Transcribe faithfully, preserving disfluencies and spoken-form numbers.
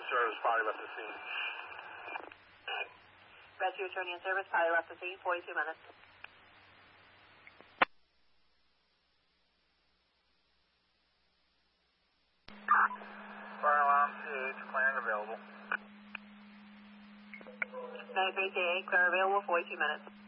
service, probably left the scene. Rescue attorney in service, probably left the scene, forty-two minutes. Fire alarm, C H, clearing available. nine three C eight, clear available, forty-two minutes.